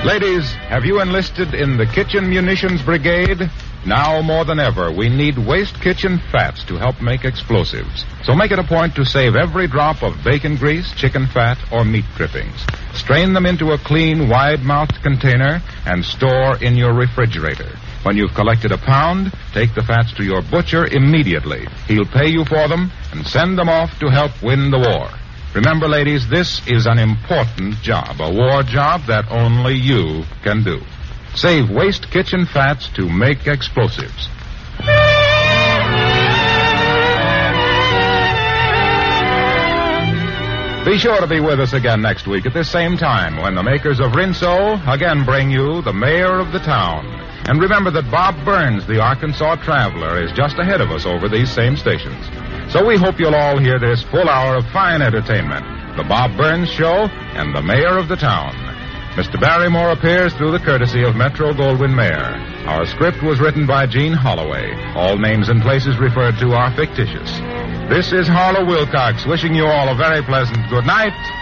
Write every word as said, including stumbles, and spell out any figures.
Ladies, have you enlisted in the Kitchen Munitions Brigade? Now more than ever, we need waste kitchen fats to help make explosives. So make it a point to save every drop of bacon grease, chicken fat, or meat drippings. Strain them into a clean, wide-mouthed container and store in your refrigerator. When you've collected a pound, take the fats to your butcher immediately. He'll pay you for them and send them off to help win the war. Remember, ladies, this is an important job, a war job that only you can do. Save waste kitchen fats to make explosives. Be sure to be with us again next week at this same time when the makers of Rinso again bring you the mayor of the town. And remember that Bob Burns, the Arkansas Traveler, is just ahead of us over these same stations. So we hope you'll all hear this full hour of fine entertainment, the Bob Burns Show and the mayor of the town. Mister Barrymore appears through the courtesy of Metro-Goldwyn-Mayer. Our script was written by Gene Holloway. All names and places referred to are fictitious. This is Harlow Wilcox wishing you all a very pleasant good night